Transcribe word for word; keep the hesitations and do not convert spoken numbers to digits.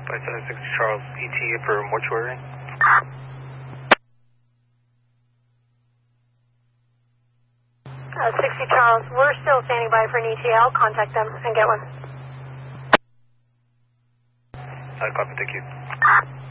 five seven six Charles, E T A for mortuary. Uh, sixty Charles, we're still standing by for an E T A. I'll contact them and get one. I copy, thank you.